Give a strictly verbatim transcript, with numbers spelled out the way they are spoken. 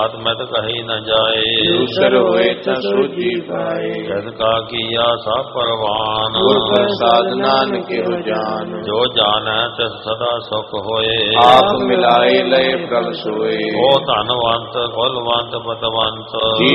ਆਤਮਤ ਕਹੀ ਨ ਜਾਏ ਦੂਸਰ ਹੋਏ ਤਾ ਸੋਜੀ ਪਾਏ ਜਦ ਕਾ ਕੀਆ ਸਭ ਪਰਵਾਨ ਗੁਰ ਪ੍ਰਸਾਦ ਨਾਨਕ ਕਿਹੁ ਜਾਨ ਜੋ ਜਾਣੈ ਤਿਸ ਸਦਾ ਸੁਖ ਹੋਏ ਆਪ ਮਿਲਾਏ ਲਏ ਪ੍ਰਭ ਸੋਏ ਉਹ ਧਨਵੰਤ ਕੁਲਵੰਤ ਪਤਵੰਤ